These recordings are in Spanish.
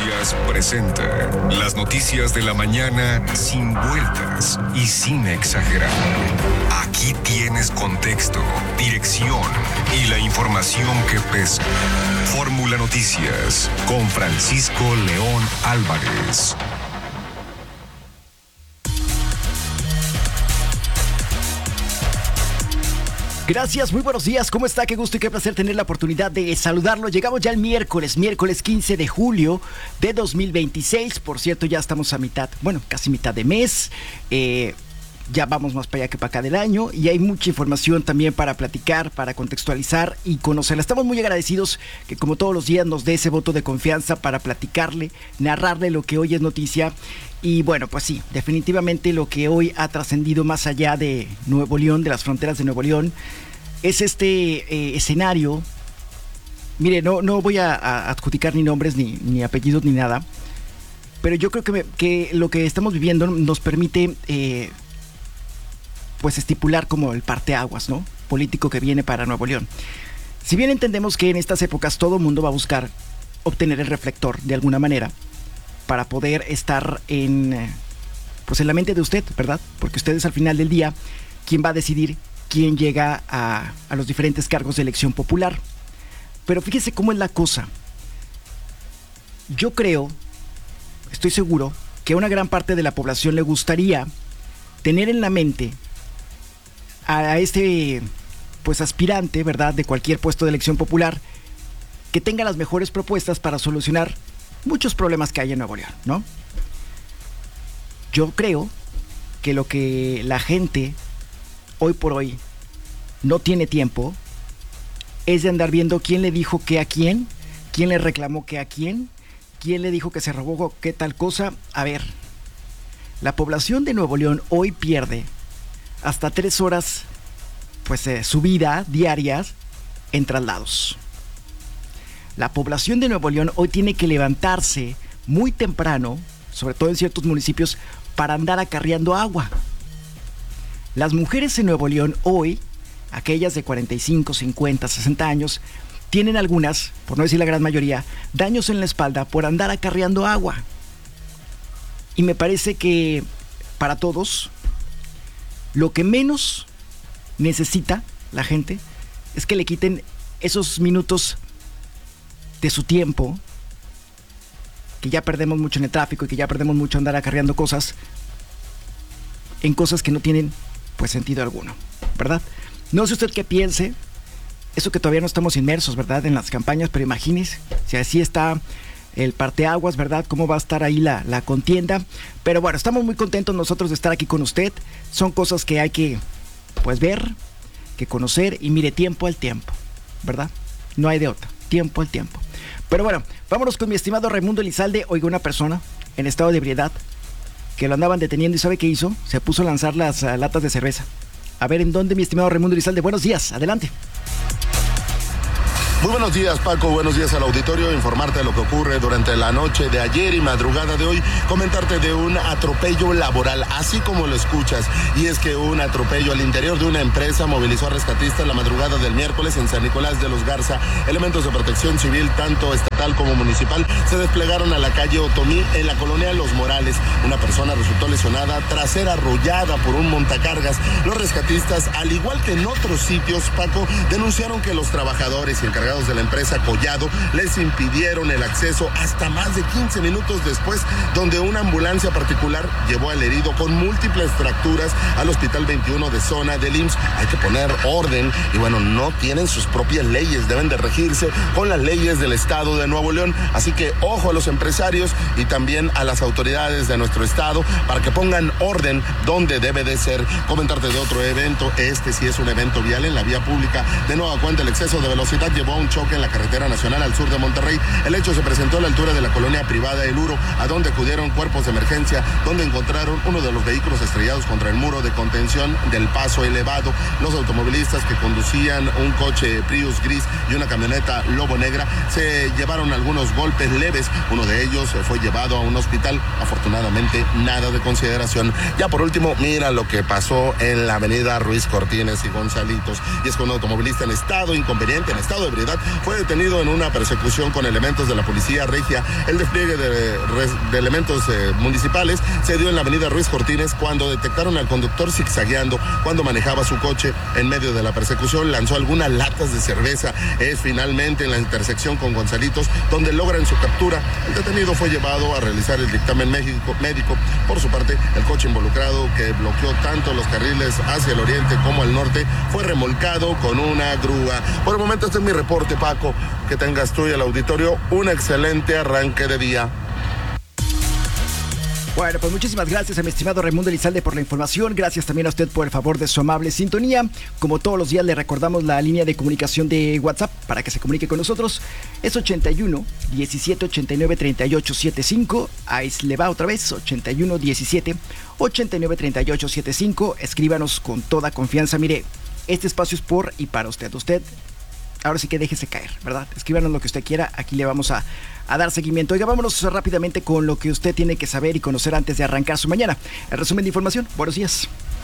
Noticias presenta las noticias de la mañana sin vueltas y sin exagerar. Aquí tienes contexto, dirección y la información que pesa. Fórmula Noticias con Francisco León Álvarez. Gracias, muy buenos días. ¿Cómo está? Qué gusto y qué placer tener la oportunidad de saludarlo. Llegamos ya el miércoles 15 de julio de 2026. Por cierto, ya estamos a casi mitad de mes. Ya vamos más para allá que para acá del año y hay mucha información también para platicar, para contextualizar y conocerla. Estamos muy agradecidos que como todos los días nos dé ese voto de confianza para platicarle, narrarle lo que hoy es noticia. Y bueno, pues sí, definitivamente lo que hoy ha trascendido más allá de Nuevo León, de las fronteras de Nuevo León, es este escenario. Mire, no voy a adjudicar ni nombres, ni apellidos, ni nada, pero yo creo que lo que estamos viviendo nos permite pues estipular como el parteaguas, ¿no?, político que viene para Nuevo León. Si bien entendemos que en estas épocas todo el mundo va a buscar obtener el reflector de alguna manera para poder estar en la mente de usted, ¿verdad? Porque usted es al final del día quien va a decidir quién llega a los diferentes cargos de elección popular. Pero fíjese cómo es la cosa. Yo estoy seguro que a una gran parte de la población le gustaría tener en la mente a este aspirante, ¿verdad?, de cualquier puesto de elección popular que tenga las mejores propuestas para solucionar muchos problemas que hay en Nuevo León, ¿no? Yo creo que lo que la gente hoy por hoy no tiene tiempo es de andar viendo quién le dijo qué a quién le reclamó qué a quién le dijo que se robó qué tal cosa. A ver, la población de Nuevo León hoy pierde hasta 3 horas su vida diarias en traslados. La población de Nuevo León hoy tiene que levantarse muy temprano, sobre todo en ciertos municipios, para andar acarreando agua. Las mujeres en Nuevo León hoy, aquellas de 45, 50, 60 años, tienen algunas, por no decir la gran mayoría, daños en la espalda por andar acarreando agua. Y me parece que para todos, lo que menos necesita la gente es que le quiten esos minutos de su tiempo, que ya perdemos mucho en el tráfico y que ya perdemos mucho andar acarreando cosas, en cosas que no tienen sentido alguno, ¿verdad? No sé usted qué piense, eso que todavía no estamos inmersos, ¿verdad?, en las campañas, pero imagínese, si así está el parteaguas, ¿verdad?, cómo va a estar ahí la contienda. Pero bueno, estamos muy contentos nosotros de estar aquí con usted. Son cosas que hay que ver, que conocer, y mire, tiempo al tiempo, ¿verdad? No hay de otra, tiempo al tiempo. Pero bueno, vámonos con mi estimado Raimundo Elizalde. Oiga, una persona en estado de ebriedad que lo andaban deteniendo, ¿y sabe qué hizo? Se puso a lanzar las latas de cerveza. A ver, ¿en dónde, mi estimado Raimundo Elizalde? Buenos días, adelante. Muy buenos días, Paco, buenos días al auditorio. Informarte de lo que ocurre durante la noche de ayer y madrugada de hoy. Comentarte de un atropello laboral, así como lo escuchas. Y es que un atropello al interior de una empresa movilizó a rescatistas la madrugada del miércoles en San Nicolás de los Garza. Elementos de protección civil, tanto estatal como municipal, se desplegaron a la calle Otomí en la colonia Los Morales. Una persona resultó lesionada tras ser arrollada por un montacargas. Los rescatistas, al igual que en otros sitios, Paco, denunciaron que los trabajadores y encargados de la empresa Collado les impidieron el acceso hasta más de 15 minutos después, donde una ambulancia particular llevó al herido con múltiples fracturas al Hospital 21 de zona del IMSS. Hay que poner orden y bueno, no tienen sus propias leyes, deben de regirse con las leyes del estado de Nuevo León, así que ojo a los empresarios y también a las autoridades de nuestro estado para que pongan orden donde debe de ser. Comentarte de otro evento, este sí es un evento vial en la vía pública. De nueva cuenta, el exceso de velocidad llevó a un choque en la carretera nacional al sur de Monterrey. El hecho se presentó a la altura de la colonia privada El Uro, a donde acudieron cuerpos de emergencia, donde encontraron uno de los vehículos estrellados contra el muro de contención del paso elevado. Los automovilistas que conducían un coche Prius gris y una camioneta Lobo negra se llevaron algunos golpes leves. Uno de ellos fue llevado a un hospital. Afortunadamente, nada de consideración. Ya por último, mira lo que pasó en la avenida Ruiz Cortines y Gonzalitos. Y es que un automovilista en estado inconveniente, en estado de ebriedad, ciudad, fue detenido en una persecución con elementos de la policía regia. El despliegue de elementos municipales se dio en la avenida Ruiz Cortines cuando detectaron al conductor zigzagueando cuando manejaba su coche. En medio de la persecución lanzó algunas latas de cerveza. Es finalmente en la intersección con Gonzalitos donde logran su captura. El detenido fue llevado a realizar el dictamen médico. Por su parte, el coche involucrado, que bloqueó tanto los carriles hacia el oriente como al norte, fue remolcado con una grúa. Por el momento este es mi reporte, Paco. Que tengas tú y el auditorio un excelente arranque de día. Bueno, pues muchísimas gracias a mi estimado Raimundo Elizalde por la información. Gracias también a usted por el favor de su amable sintonía. Como todos los días le recordamos la línea de comunicación de WhatsApp para que se comunique con nosotros. Es 81 17 89 38 75. Ahí le va otra vez, 81 17 89 38 75. Escríbanos con toda confianza. Mire, este espacio es por y para usted. Usted, ahora sí que déjese caer, ¿verdad? Escríbanos lo que usted quiera, aquí le vamos a dar seguimiento. Oiga, vámonos rápidamente con lo que usted tiene que saber y conocer antes de arrancar su mañana. El resumen de información. Buenos días.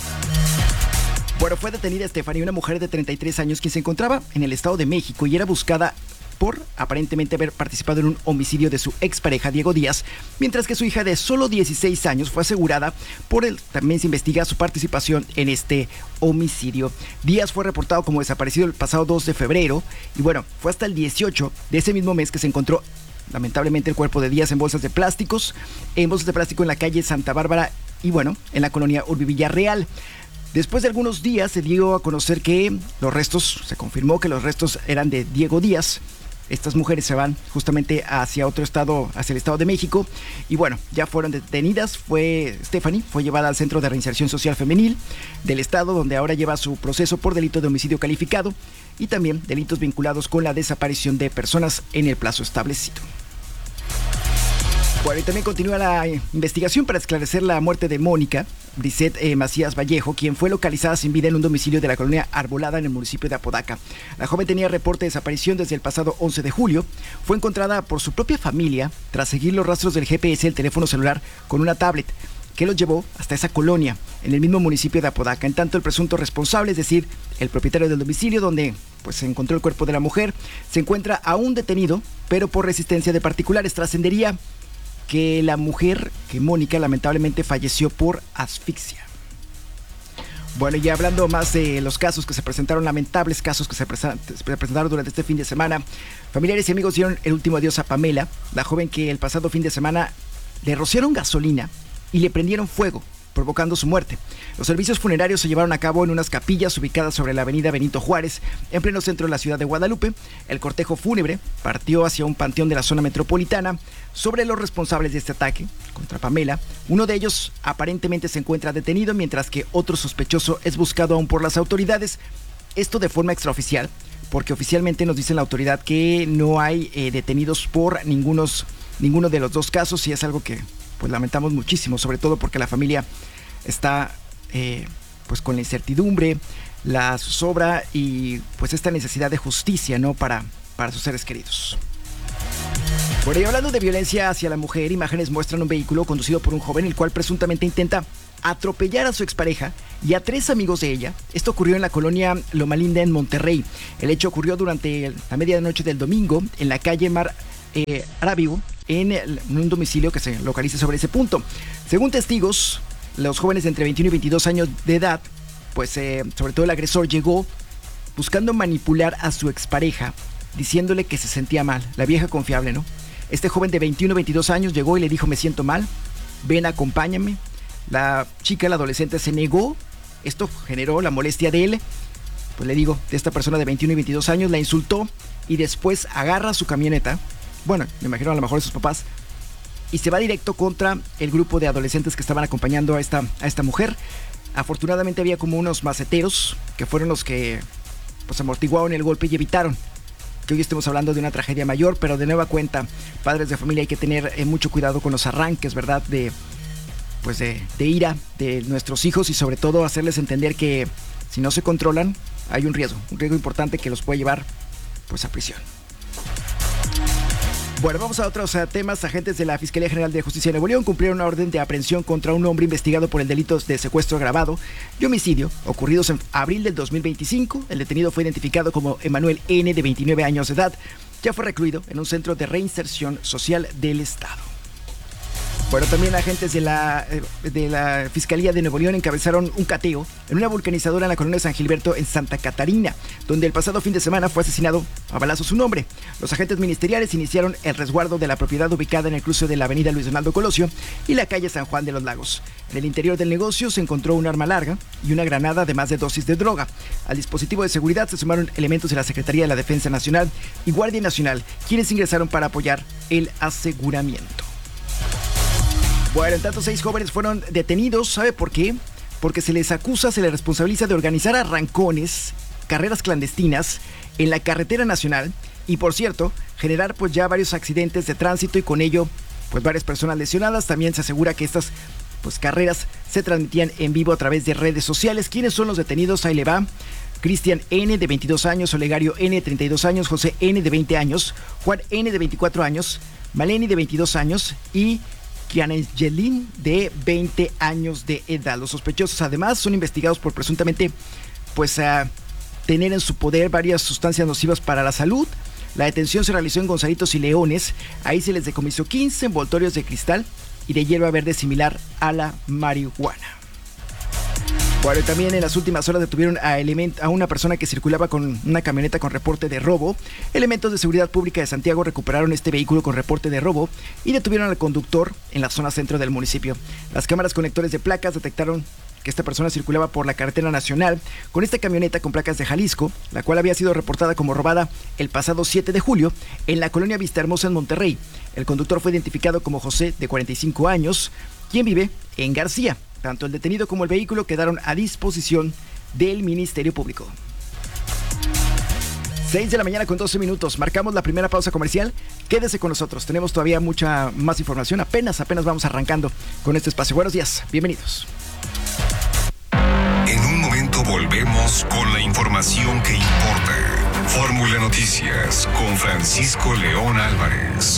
Bueno, fue detenida Stephanie, una mujer de 33 años quien se encontraba en el Estado de México y era buscada por aparentemente haber participado en un homicidio de su expareja Diego Díaz, mientras que su hija de solo 16 años fue asegurada por él. También se investiga su participación en este homicidio. Díaz fue reportado como desaparecido el pasado 2 de febrero y bueno, fue hasta el 18 de ese mismo mes que se encontró lamentablemente el cuerpo de Díaz en bolsas de plástico en la calle Santa Bárbara y bueno, en la colonia Urbivillarreal. Después de algunos días se dio a conocer que se confirmó que los restos eran de Diego Díaz. Estas mujeres se van justamente hacia otro estado, hacia el Estado de México. Y bueno, ya fueron detenidas. Stephanie fue llevada al Centro de Reinserción Social Femenil del Estado, donde ahora lleva su proceso por delito de homicidio calificado y también delitos vinculados con la desaparición de personas en el plazo establecido. Bueno, y también continúa la investigación para esclarecer la muerte de Mónica Brissette Macías Vallejo, quien fue localizada sin vida en un domicilio de la colonia Arbolada en el municipio de Apodaca. La joven tenía reporte de desaparición desde el pasado 11 de julio. Fue encontrada por su propia familia tras seguir los rastros del GPS del teléfono celular con una tablet que los llevó hasta esa colonia, en el mismo municipio de Apodaca. En tanto, el presunto responsable, es decir, el propietario del domicilio donde se encontró el cuerpo de la mujer, se encuentra aún detenido, pero por resistencia de particulares. Trascendería que la mujer, que Mónica, lamentablemente falleció por asfixia. Bueno, ya hablando más de los casos que se presentaron, lamentables casos que se presentaron durante este fin de semana, familiares y amigos dieron el último adiós a Pamela, la joven que el pasado fin de semana le rociaron gasolina y le prendieron fuego, provocando su muerte. Los servicios funerarios se llevaron a cabo en unas capillas ubicadas sobre la avenida Benito Juárez, en pleno centro de la ciudad de Guadalupe. El cortejo fúnebre partió hacia un panteón de la zona metropolitana. Sobre los responsables de este ataque contra Pamela, uno de ellos aparentemente se encuentra detenido, mientras que otro sospechoso es buscado aún por las autoridades. Esto de forma extraoficial, porque oficialmente nos dice la autoridad que no hay detenidos por ninguno de los dos casos, y es algo que pues lamentamos muchísimo, sobre todo porque la familia está pues con la incertidumbre, la zozobra y pues esta necesidad de justicia, ¿no? para sus seres queridos. Bueno, y hablando de violencia hacia la mujer, imágenes muestran un vehículo conducido por un joven, el cual presuntamente intenta atropellar a su expareja y a 3 amigos de ella. Esto ocurrió en la colonia Loma Linda en Monterrey. El hecho ocurrió durante la medianoche del domingo en la calle Mar Arábigo, en un domicilio que se localiza sobre ese punto. Según testigos, los jóvenes de entre 21 y 22 años de edad, pues sobre todo el agresor llegó buscando manipular a su expareja, diciéndole que se sentía mal. La vieja confiable, ¿no? Este joven de 21 o 22 años llegó y le dijo: me siento mal, ven, acompáñame. La chica, la adolescente, se negó. Esto generó la molestia de él, pues le digo, de esta persona de 21 y 22 años, la insultó y después agarra su camioneta, bueno, me imagino a lo mejor de sus papás, y se va directo contra el grupo de adolescentes que estaban acompañando a esta mujer. Afortunadamente había como unos maceteros que fueron los que pues amortiguaron el golpe y evitaron que hoy estemos hablando de una tragedia mayor. Pero de nueva cuenta, padres de familia, hay que tener mucho cuidado con los arranques, ¿verdad? De ira de nuestros hijos, y sobre todo hacerles entender que si no se controlan hay un riesgo importante que los puede llevar pues a prisión. Bueno, vamos a otros temas. Agentes de la Fiscalía General de Justicia de Nuevo León cumplieron una orden de aprehensión contra un hombre investigado por el delito de secuestro agravado y homicidio ocurridos en abril del 2025. El detenido fue identificado como Emanuel N., de 29 años de edad. Ya fue recluido en un centro de reinserción social del Estado. Bueno, también agentes de la Fiscalía de Nuevo León encabezaron un cateo en una vulcanizadora en la colonia San Gilberto en Santa Catarina, donde el pasado fin de semana fue asesinado a balazos un hombre. Los agentes ministeriales iniciaron el resguardo de la propiedad ubicada en el cruce de la avenida Luis Donaldo Colosio y la calle San Juan de los Lagos. En el interior del negocio se encontró un arma larga y una granada, además de dosis de droga. Al dispositivo de seguridad se sumaron elementos de la Secretaría de la Defensa Nacional y Guardia Nacional, quienes ingresaron para apoyar el aseguramiento. Bueno, en tanto 6 jóvenes fueron detenidos. ¿Sabe por qué? Porque se les responsabiliza de organizar arrancones, carreras clandestinas en la carretera nacional y, por cierto, generar pues ya varios accidentes de tránsito y con ello pues varias personas lesionadas. También se asegura que estas pues carreras se transmitían en vivo a través de redes sociales. ¿Quiénes son los detenidos? Ahí le va. Cristian N., de 22 años, Olegario N., de 32 años, José N., de 20 años, Juan N., de 24 años, Maleni, de 22 años y Kiangelin, de 20 años de edad. Los sospechosos además son investigados por presuntamente tener en su poder varias sustancias nocivas para la salud. La detención se realizó en Gonzalitos y Leones. Ahí se les decomisó 15 envoltorios de cristal y de hierba verde similar a la marihuana. Bueno, también en las últimas horas detuvieron a una persona que circulaba con una camioneta con reporte de robo. Elementos de seguridad pública de Santiago recuperaron este vehículo con reporte de robo y detuvieron al conductor en la zona centro del municipio. Las cámaras con lectores de placas detectaron que esta persona circulaba por la carretera nacional con esta camioneta con placas de Jalisco, la cual había sido reportada como robada el pasado 7 de julio en la colonia Vista Hermosa en Monterrey. El conductor fue identificado como José, de 45 años, quien vive en García. Tanto el detenido como el vehículo quedaron a disposición del Ministerio Público. 6 de la mañana con 12 minutos. Marcamos la primera pausa comercial. Quédese con nosotros. Tenemos todavía mucha más información. Apenas vamos arrancando con este espacio. Buenos días. Bienvenidos. En un momento volvemos con la información que importa. Fórmula Noticias con Francisco León Álvarez.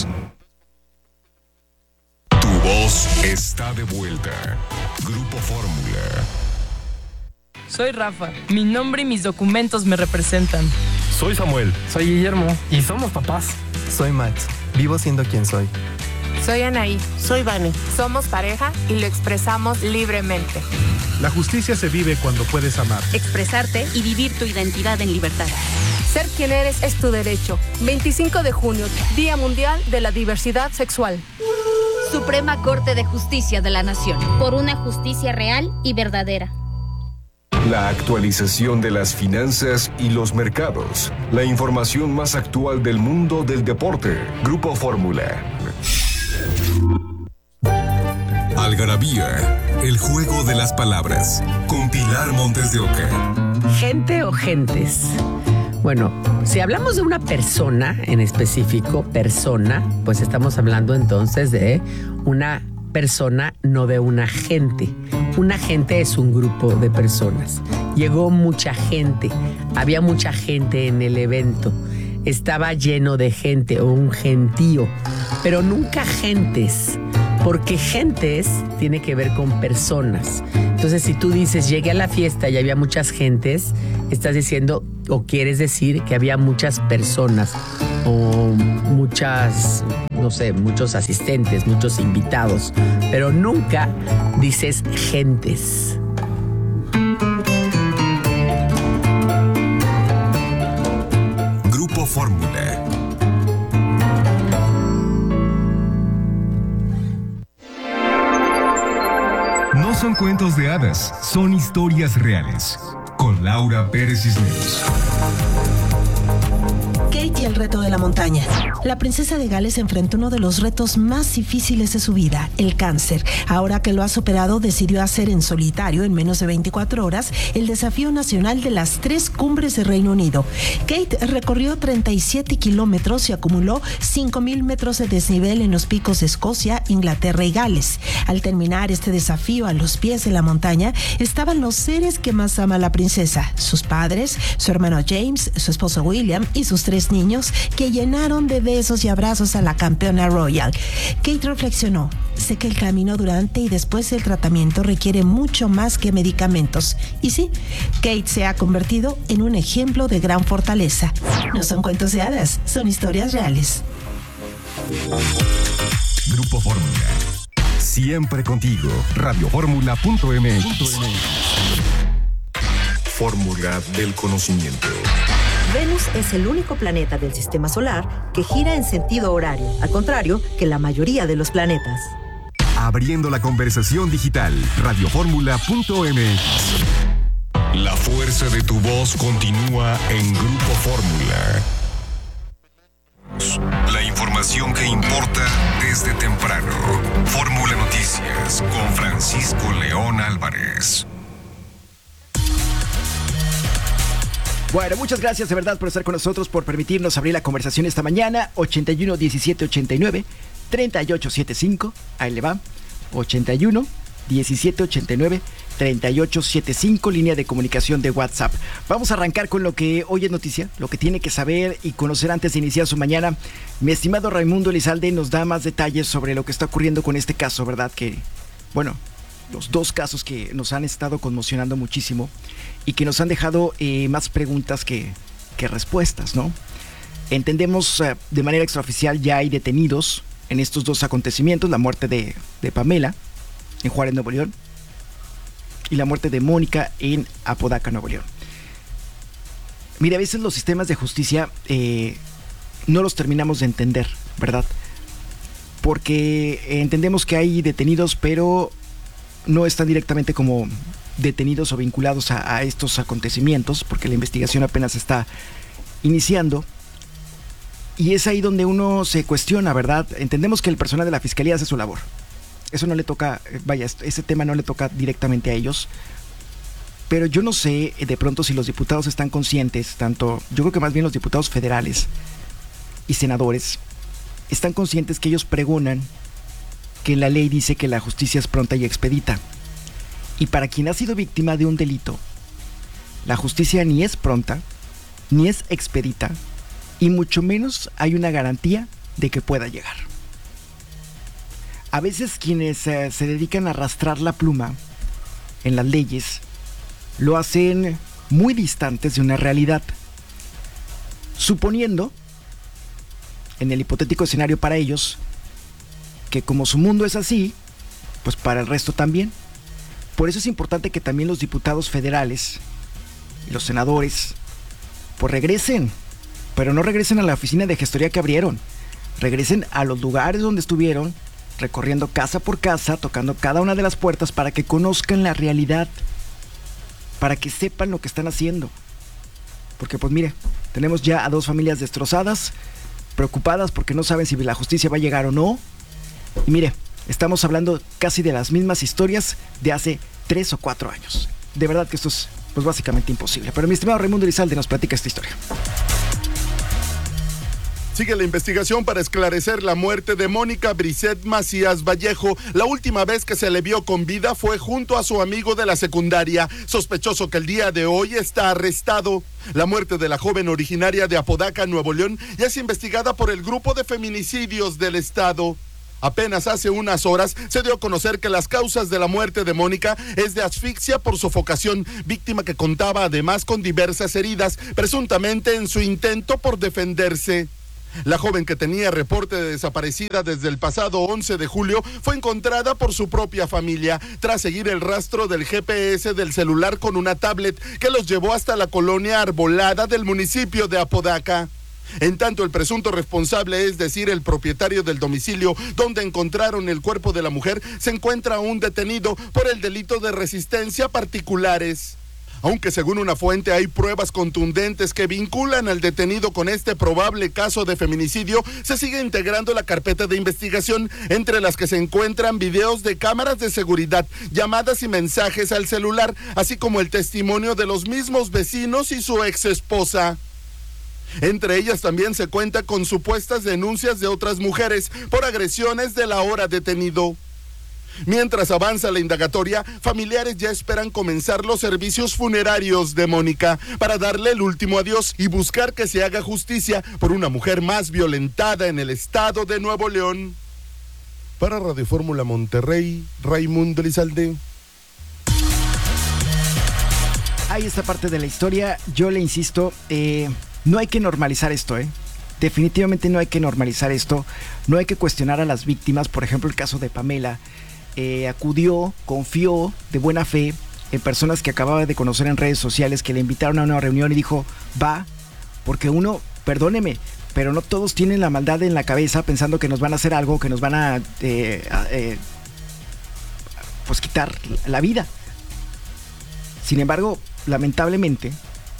Tu voz está de vuelta. Grupo Fórmula. Soy Rafa. Mi nombre y mis documentos me representan. Soy Samuel. Soy Guillermo. Y somos papás. Soy Max. Vivo siendo quien soy. Soy Anaí. Soy Vane. Somos pareja y lo expresamos libremente. La justicia se vive cuando puedes amar, expresarte y vivir tu identidad en libertad. Ser quien eres es tu derecho. 25 de junio, Día Mundial de la Diversidad Sexual. Suprema Corte de Justicia de la Nación. Por una justicia real y verdadera. La actualización de las finanzas y los mercados. La información más actual del mundo del deporte. Grupo Fórmula. Algarabía. El juego de las palabras. Con Pilar Montes de Oca. ¿Gente o gentes? Bueno, si hablamos de una persona en específico, pues estamos hablando entonces de una persona, no de una gente. Una gente es un grupo de personas. Llegó mucha gente, había mucha gente en el evento. Estaba lleno de gente o un gentío, pero nunca gentes, porque gentes tiene que ver con personas. Entonces, si tú dices, llegué a la fiesta y había muchas gentes, estás diciendo o quieres decir que había muchas personas o muchas, no sé, muchos asistentes, muchos invitados, pero nunca dices gentes. Grupo Fórmula. No son cuentos de hadas, son historias reales. Con Laura Pérez Cisneros. Kate y el reto de la montaña. La princesa de Gales enfrentó uno de los retos más difíciles de su vida, el cáncer. Ahora que lo ha superado, decidió hacer en solitario, en menos de 24 horas, el desafío nacional de las 3 cumbres de Reino Unido. Kate recorrió 37 kilómetros y acumuló 5,000 metros de desnivel en los picos de Escocia, Inglaterra y Gales. Al terminar este desafío a los pies de la montaña, estaban los seres que más ama la princesa: sus padres, su hermano James, su esposo William y sus 3 niños, años que llenaron de besos y abrazos a la campeona royal. Kate reflexionó: sé que el camino durante y después del tratamiento requiere mucho más que medicamentos. Y sí, Kate se ha convertido en un ejemplo de gran fortaleza. No son cuentos de hadas, son historias reales. Grupo Fórmula. Siempre contigo. Radioformula.mx. Fórmula del conocimiento. Venus es el único planeta del sistema solar que gira en sentido horario, al contrario que la mayoría de los planetas. Abriendo la conversación digital. Radioformula.mx. La fuerza de tu voz continúa en Grupo Fórmula. La información que importa desde temprano. Fórmula Noticias con Francisco León Álvarez. Bueno, muchas gracias de verdad por estar con nosotros, por permitirnos abrir la conversación esta mañana. 81 17 89 38 75. Ahí le va. 81 17 89 38 75, línea de comunicación de WhatsApp. Vamos a arrancar con lo que hoy es noticia, lo que tiene que saber y conocer antes de iniciar su mañana. Mi estimado Raimundo Elizalde nos da más detalles sobre lo que está ocurriendo con este caso, ¿verdad? Que, bueno, los dos casos que nos han estado conmocionando muchísimo y que nos han dejado más preguntas que respuestas, ¿no? Entendemos de manera extraoficial ya hay detenidos en estos dos acontecimientos, la muerte de Pamela en Juárez, Nuevo León, y la muerte de Mónica en Apodaca, Nuevo León. Mira, a veces los sistemas de justicia no los terminamos de entender, ¿verdad? Porque entendemos que hay detenidos, pero no están directamente como detenidos o vinculados a estos acontecimientos, porque la investigación apenas está iniciando. Y es ahí donde uno se cuestiona, ¿verdad? Entendemos que el personal de la Fiscalía hace su labor. Eso no le toca, ese tema no le toca directamente a ellos. Pero yo no sé de pronto si los diputados están conscientes, yo creo que más bien los diputados federales y senadores están conscientes que ellos pregonan que la ley dice que la justicia es pronta y expedita. Y para quien ha sido víctima de un delito, la justicia ni es pronta, ni es expedita, y mucho menos hay una garantía de que pueda llegar. A veces quienes se dedican a arrastrar la pluma en las leyes lo hacen muy distantes de una realidad, suponiendo, en el hipotético escenario para ellos, que como su mundo es así, pues para el resto también. Por eso es importante que también los diputados federales y los senadores pues regresen, pero no regresen a la oficina de gestoría que abrieron, regresen a los lugares donde estuvieron, recorriendo casa por casa, tocando cada una de las puertas para que conozcan la realidad, para que sepan lo que están haciendo. Porque pues mire, tenemos ya a dos familias destrozadas, preocupadas porque no saben si la justicia va a llegar o no. Y mire, estamos hablando casi de las mismas historias de hace 3 o 4 años. De verdad que esto es pues básicamente imposible. Pero mi estimado Raimundo Elizalde nos platica esta historia. Sigue la investigación para esclarecer la muerte de Mónica Brissette Macías Vallejo. La última vez que se le vio con vida fue junto a su amigo de la secundaria, sospechoso que el día de hoy está arrestado. La muerte de la joven originaria de Apodaca, Nuevo León, ya es investigada por el Grupo de Feminicidios del Estado. Apenas hace unas horas se dio a conocer que las causas de la muerte de Mónica es de asfixia por sofocación, víctima que contaba además con diversas heridas, presuntamente en su intento por defenderse. La joven, que tenía reporte de desaparecida desde el pasado 11 de julio, fue encontrada por su propia familia tras seguir el rastro del GPS del celular con una tablet que los llevó hasta la colonia Arbolada del municipio de Apodaca. En tanto, el presunto responsable, es decir, el propietario del domicilio donde encontraron el cuerpo de la mujer, se encuentra aún detenido por el delito de resistencia a particulares. Aunque según una fuente hay pruebas contundentes que vinculan al detenido con este probable caso de feminicidio, se sigue integrando la carpeta de investigación, entre las que se encuentran videos de cámaras de seguridad, llamadas y mensajes al celular, así como el testimonio de los mismos vecinos y su ex esposa. Entre ellas también se cuenta con supuestas denuncias de otras mujeres por agresiones del ahora detenido. Mientras avanza la indagatoria, familiares ya esperan comenzar los servicios funerarios de Mónica para darle el último adiós y buscar que se haga justicia por una mujer más violentada en el estado de Nuevo León. Para Radio Fórmula Monterrey, Raimundo Elizalde. Hay esta parte de la historia, yo le insisto, no hay que normalizar esto, definitivamente no hay que normalizar esto, no hay que cuestionar a las víctimas. Por ejemplo, el caso de Pamela, acudió, confió de buena fe en personas que acababa de conocer en redes sociales, que le invitaron a una reunión y dijo, va, porque uno, perdóneme, pero no todos tienen la maldad en la cabeza pensando que nos van a hacer algo, que nos van a pues quitar la vida. Sin embargo, lamentablemente,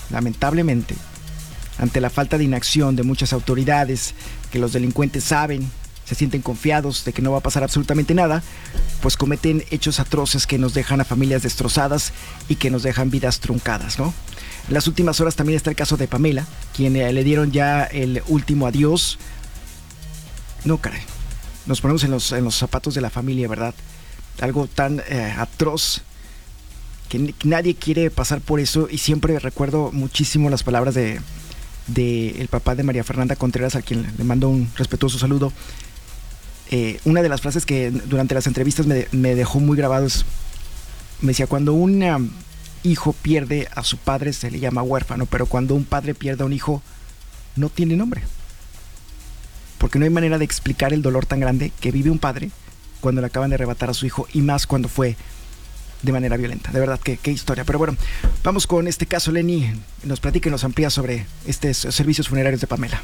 ante la falta de inacción de muchas autoridades, que los delincuentes saben, se sienten confiados de que no va a pasar absolutamente nada, pues cometen hechos atroces que nos dejan a familias destrozadas y que nos dejan vidas truncadas, ¿no? En las últimas horas también está el caso de Pamela, quien le dieron ya el último adiós. No, caray, nos ponemos en los zapatos de la familia, ¿verdad? Algo tan atroz que nadie quiere pasar por eso, y siempre recuerdo muchísimo las palabras de el papá de María Fernanda Contreras, a quien le mando un respetuoso saludo. Una de las frases que durante las entrevistas me dejó muy grabado es, me decía, cuando un hijo pierde a su padre se le llama huérfano, pero cuando un padre pierde a un hijo no tiene nombre, porque no hay manera de explicar el dolor tan grande que vive un padre cuando le acaban de arrebatar a su hijo, y más cuando fue de manera violenta. De verdad, qué historia. Pero bueno, vamos con este caso. Lenny nos platica y nos amplía sobre estos servicios funerarios de Pamela.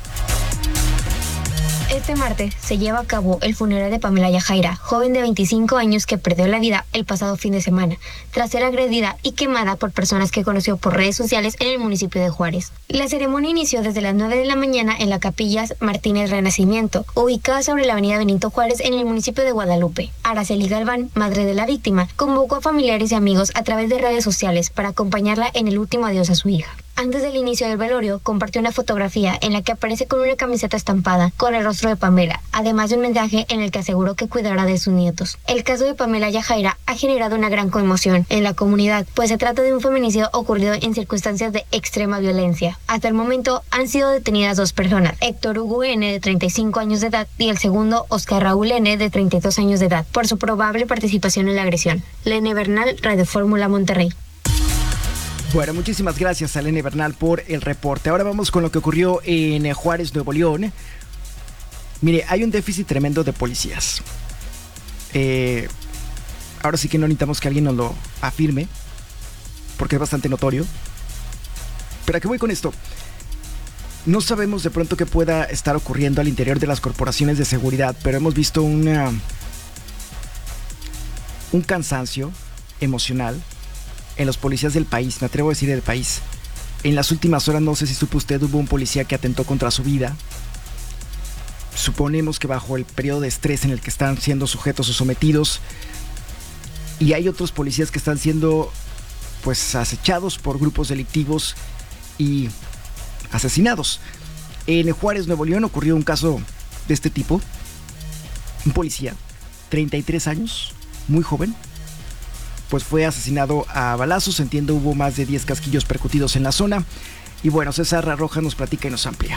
Este martes se lleva a cabo el funeral de Pamela Yajaira, joven de 25 años que perdió la vida el pasado fin de semana, tras ser agredida y quemada por personas que conoció por redes sociales en el municipio de Juárez. La ceremonia inició desde las 9 de la mañana en la Capilla Martínez Renacimiento, ubicada sobre la avenida Benito Juárez en el municipio de Guadalupe. Araceli Galván, madre de la víctima, convocó a familiares y amigos a través de redes sociales para acompañarla en el último adiós a su hija. Antes del inicio del velorio, compartió una fotografía en la que aparece con una camiseta estampada con el rostro de Pamela, además de un mensaje en el que aseguró que cuidará de sus nietos. El caso de Pamela Yajaira ha generado una gran conmoción en la comunidad, pues se trata de un feminicidio ocurrido en circunstancias de extrema violencia. Hasta el momento han sido detenidas 2 personas, Héctor Hugo N., de 35 años de edad, y el segundo, Oscar Raúl N., de 32 años de edad, por su probable participación en la agresión. Lene Bernal, Radio Fórmula Monterrey. Bueno, muchísimas gracias a Lene Bernal por el reporte. Ahora vamos con lo que ocurrió en Juárez, Nuevo León. Mire, hay un déficit tremendo de policías. Ahora sí que no necesitamos que alguien nos lo afirme, porque es bastante notorio. Pero ¿a qué voy con esto? No sabemos de pronto qué pueda estar ocurriendo al interior de las corporaciones de seguridad, pero hemos visto un cansancio emocional en los policías del país, me atrevo a decir del país. En las últimas horas, no sé si supo usted, hubo un policía que atentó contra su vida. Suponemos que bajo el periodo de estrés en el que están siendo sujetos o sometidos. Y hay otros policías que están siendo pues acechados por grupos delictivos y asesinados. En Juárez, Nuevo León, ocurrió un caso de este tipo. Un policía, 33 años, muy joven, pues fue asesinado a balazos. Entiendo, hubo más de 10 casquillos percutidos en la zona. Y bueno, César Rojas nos platica y nos amplía.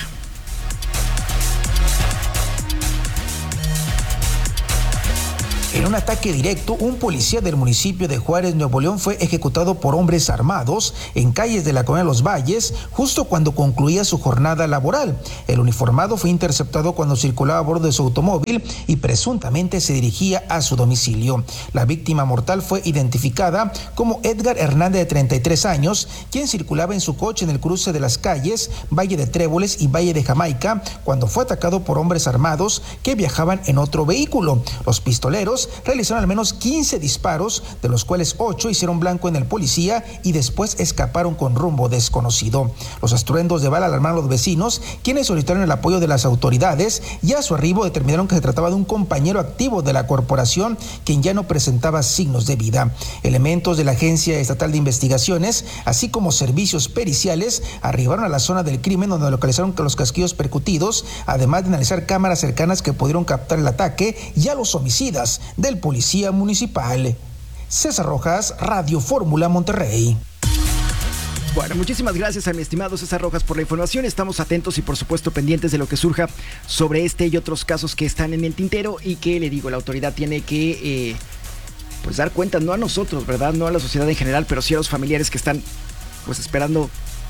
En un ataque directo, un policía del municipio de Juárez, Nuevo León, fue ejecutado por hombres armados en calles de la colonia Los Valles, justo cuando concluía su jornada laboral. El uniformado fue interceptado cuando circulaba a bordo de su automóvil y presuntamente se dirigía a su domicilio. La víctima mortal fue identificada como Edgar Hernández, de 33 años, quien circulaba en su coche en el cruce de las calles Valle de Tréboles y Valle de Jamaica, cuando fue atacado por hombres armados que viajaban en otro vehículo. Los pistoleros realizaron al menos 15 disparos, de los cuales 8 hicieron blanco en el policía y después escaparon con rumbo desconocido. Los estruendos de bala alarmaron a los vecinos, quienes solicitaron el apoyo de las autoridades, y a su arribo determinaron que se trataba de un compañero activo de la corporación, quien ya no presentaba signos de vida. Elementos de la Agencia Estatal de Investigaciones, así como servicios periciales, arribaron a la zona del crimen, donde localizaron los casquillos percutidos, además de analizar cámaras cercanas que pudieron captar el ataque y a los homicidas. del policía municipal. César Rojas, Radio Fórmula Monterrey. Bueno, muchísimas gracias a mi estimado César Rojas por la información. Estamos atentos y por supuesto pendientes de lo que surja sobre este y otros casos que están en el tintero y que, le digo, la autoridad tiene que pues dar cuenta, no a nosotros, ¿verdad? No a la sociedad en general, pero sí a los familiares que están pues esperando,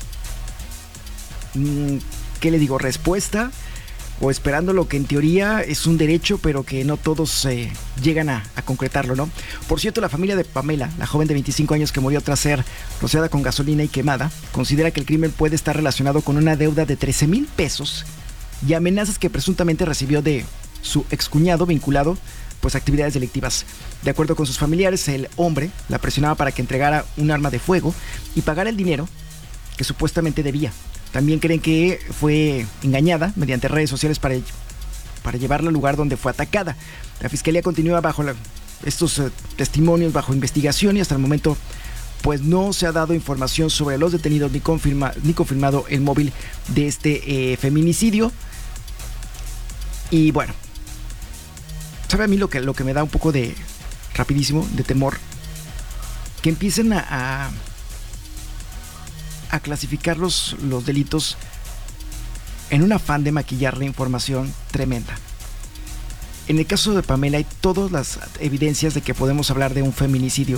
¿qué le digo? Respuesta, o esperando lo que en teoría es un derecho, pero que no todos llegan a concretarlo, ¿no? Por cierto, la familia de Pamela, la joven de 25 años que murió tras ser rociada con gasolina y quemada, considera que el crimen puede estar relacionado con una deuda de 13,000 pesos y amenazas que presuntamente recibió de su excuñado vinculado pues a actividades delictivas. De acuerdo con sus familiares, el hombre la presionaba para que entregara un arma de fuego y pagara el dinero que supuestamente debía. También creen que fue engañada mediante redes sociales para llevarla al lugar donde fue atacada. La fiscalía continúa bajo estos testimonios bajo investigación y hasta el momento pues no se ha dado información sobre los detenidos ni confirmado el móvil de este feminicidio. Y bueno, ¿sabe a mí lo que me da un poco de rapidísimo, de temor? Que empiecen a clasificar los delitos en un afán de maquillar la información tremenda. En el caso de Pamela hay todas las evidencias de que podemos hablar de un feminicidio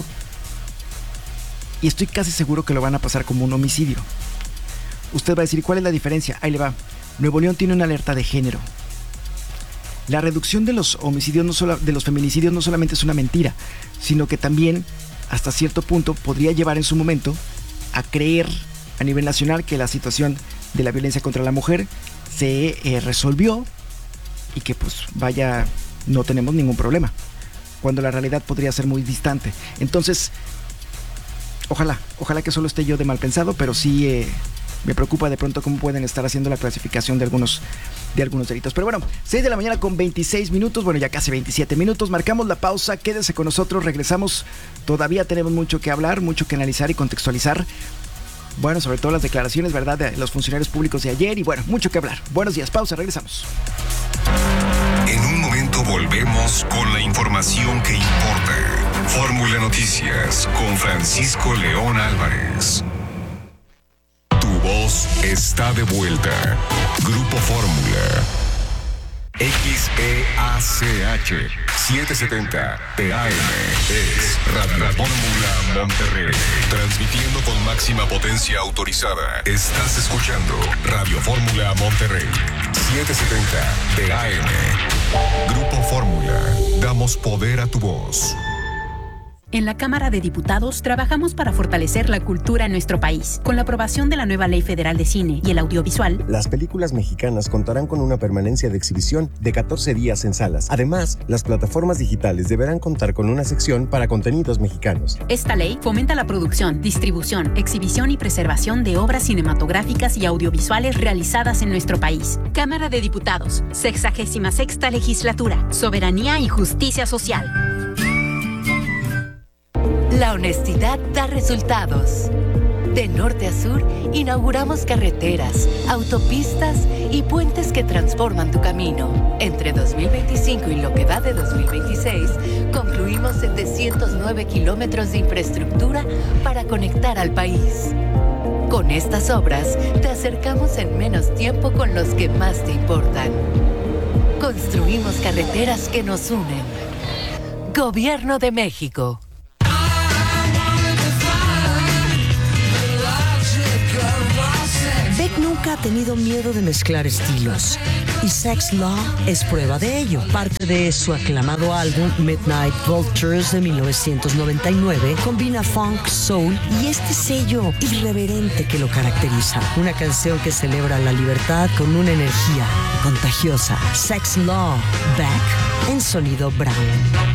y estoy casi seguro que lo van a pasar como un homicidio. Usted va a decir, ¿cuál es la diferencia? Ahí le va. Nuevo León tiene una alerta de género. La reducción de los homicidios, de los feminicidios, no solamente es una mentira, sino que también, hasta cierto punto, podría llevar en su momento a creer a nivel nacional que la situación de la violencia contra la mujer se resolvió y que pues vaya, no tenemos ningún problema, cuando la realidad podría ser muy distante. Entonces, ojalá que solo esté yo de mal pensado, pero sí me preocupa de pronto cómo pueden estar haciendo la clasificación de algunos delitos. Pero bueno, 6 de la mañana con 26 minutos, bueno, ya casi 27 minutos, marcamos la pausa, quédese con nosotros, regresamos, todavía tenemos mucho que hablar, mucho que analizar y contextualizar. Bueno, sobre todo las declaraciones, ¿verdad?, de los funcionarios públicos de ayer y bueno, mucho que hablar. Buenos días, pausa, regresamos. En un momento volvemos con la información que importa. Fórmula Noticias con Francisco León Álvarez. Tu voz está de vuelta. Grupo Fórmula. XEACH 770 TAM es Radio Fórmula Monterrey. Transmitiendo con máxima potencia autorizada. Estás escuchando Radio Fórmula Monterrey 770 TAM. Grupo Fórmula. Damos poder a tu voz. En la Cámara de Diputados trabajamos para fortalecer la cultura en nuestro país. Con la aprobación de la nueva Ley Federal de Cine y el Audiovisual, las películas mexicanas contarán con una permanencia de exhibición de 14 días en salas. Además, las plataformas digitales deberán contar con una sección para contenidos mexicanos. Esta ley fomenta la producción, distribución, exhibición y preservación de obras cinematográficas y audiovisuales realizadas en nuestro país. Cámara de Diputados, 66ª Legislatura, Soberanía y Justicia Social. La honestidad da resultados. De norte a sur, inauguramos carreteras, autopistas y puentes que transforman tu camino. Entre 2025 y lo que va de 2026, concluimos 709 kilómetros de infraestructura para conectar al país. Con estas obras, te acercamos en menos tiempo con los que más te importan. Construimos carreteras que nos unen. Gobierno de México. Beck nunca ha tenido miedo de mezclar estilos y Sex Law es prueba de ello. Parte de su aclamado álbum Midnight Vultures de 1999 combina funk, soul y este sello irreverente que lo caracteriza. Una canción que celebra la libertad con una energía contagiosa. Sex Law, Beck en sonido Brown.